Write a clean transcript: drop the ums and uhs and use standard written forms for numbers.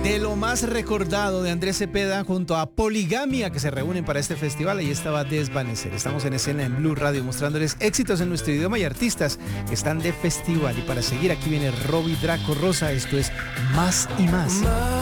De lo más recordado de Andrés Cepeda junto a Poligamia, que se reúnen para este festival. Ahí estaba Desvanecer. Estamos en escena en Blue Radio mostrándoles éxitos en nuestro idioma y artistas que están de festival. Y para seguir aquí viene Robbie Draco Rosa. Esto es Más y Más.